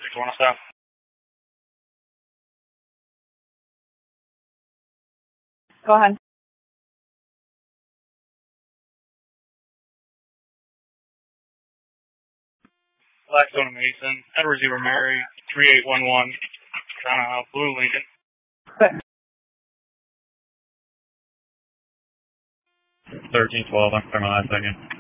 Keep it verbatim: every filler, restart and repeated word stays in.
six one stop. Go ahead. Blackstone Mason, Edward Zebra Mary, three eight one one, uh, Blue Lincoln. thirteen twelve, I'm clear my last second.